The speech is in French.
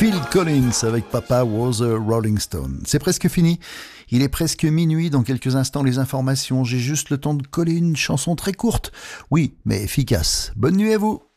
Phil Collins avec Papa Was a Rolling Stone. C'est presque fini. Il est presque minuit. Dans quelques instants, les informations. J'ai juste le temps de coller une chanson très courte. Oui, mais efficace. Bonne nuit à vous.